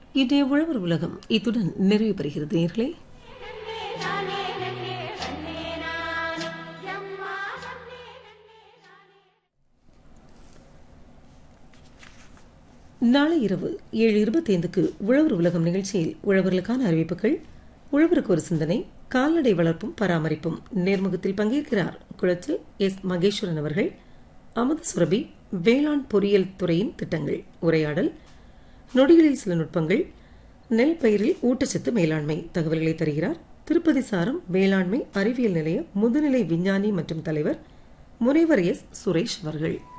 இன்றைய உழவர் உலகம் இத்துடன் நிறைவு பெறுகிறது நேயர்களே. நாளை இரவு 7:25க்கு உழவர் உலகம் நிகழ்ச்சியில் உழவர்களுக்கான அறிவிப்புகள், உழவருக்கு ஒரு சிந்தனை, கால்நடை வளர்ப்பும் பராமரிப்பும் நேர்முகத்தில் பங்கேற்கிறார் குளச்சல் எஸ். மகேஸ்வரன் அவர்கள். அமுத சுரபி வேளாண் பொறியியல் துறையின் திட்டங்கள் உரையாடல், நொடிகளில் சில நுட்பங்கள், நெல் பயிரில் ஊட்டச்சத்து மேலாண்மை தகவல்களை தருகிறார் திருப்பதி சாரம் வேளாண்மை அறிவியல் நிலைய முதுநிலை விஞ்ஞானி மற்றும் தலைவர் முனைவர் எஸ். சுரேஷ் அவர்கள்.